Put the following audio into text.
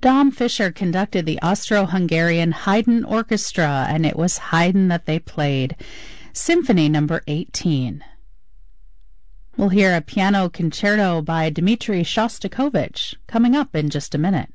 Dom Fischer conducted the Austro-Hungarian Haydn Orchestra, and it was Haydn that they played. Symphony number 18. We'll hear a piano concerto by Dmitri Shostakovich coming up in just a minute.